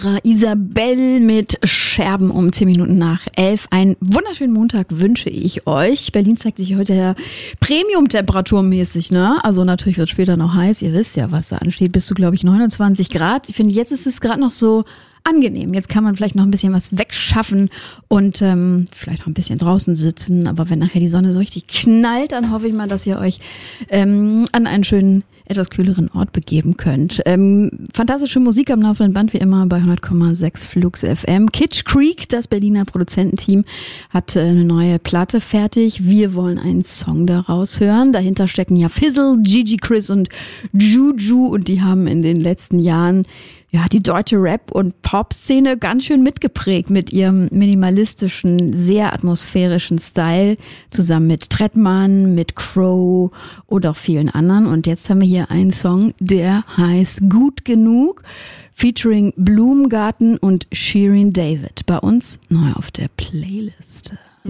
Isabel mit Scherben um 10 Minuten nach 11. Einen wunderschönen Montag wünsche ich euch. Berlin zeigt sich heute ja Premium-temperaturmäßig, ne? Also natürlich wird später noch heiß. Ihr wisst ja, was da ansteht. Bis zu, glaube ich, 29 Grad. Ich finde, jetzt ist es gerade noch so angenehm. Jetzt kann man vielleicht noch ein bisschen was wegschaffen und vielleicht auch ein bisschen draußen sitzen. Aber wenn nachher die Sonne so richtig knallt, dann hoffe ich mal, dass ihr euch an einen schönen, etwas kühleren Ort begeben könnt. Fantastische Musik am laufenden Band, wie immer, bei 100,6 Flux FM. Kitsch Creek, das Berliner Produzententeam, hat eine neue Platte fertig. Wir wollen einen Song daraus hören. Dahinter stecken ja Fizzle, Gigi Chris und Juju und die haben in den letzten Jahren ja die deutsche Rap- und Pop-Szene ganz schön mitgeprägt mit ihrem minimalistischen, sehr atmosphärischen Style, zusammen mit Trettmann, mit Crow und auch vielen anderen. Und jetzt haben wir hier einen Song, der heißt Gut genug, featuring Blumengarten und Shirin David. Bei uns neu auf der Playlist.